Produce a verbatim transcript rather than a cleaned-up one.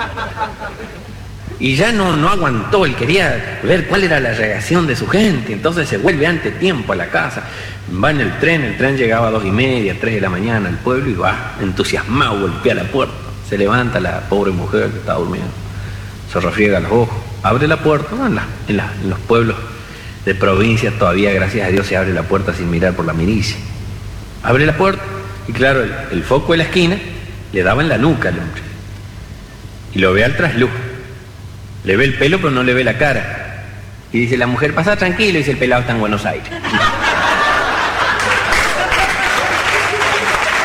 Y ya no, no aguantó, él quería ver cuál era la reacción de su gente, entonces se vuelve ante tiempo a la casa, va en el tren, el tren llegaba a dos y media, tres de la mañana al pueblo y va entusiasmado, golpea la puerta, se levanta la pobre mujer que está durmiendo, se refriega los ojos, abre la puerta, no, en, la, en, la, en los pueblos de provincia todavía, gracias a Dios, se abre la puerta sin mirar por la mirilla, abre la puerta y claro, el, el foco de la esquina le daba en la nuca al hombre y lo ve al trasluz. Le ve el pelo pero no le ve la cara. Y dice, la mujer pasa tranquilo, y dice, el pelado está en Buenos Aires.